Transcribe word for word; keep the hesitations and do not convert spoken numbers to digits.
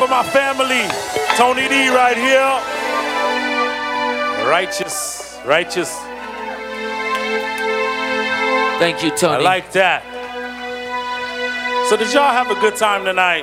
for my family. Tony D right here. Righteous, righteous. Thank you, Tony. I like that. So did y'all have a good time tonight?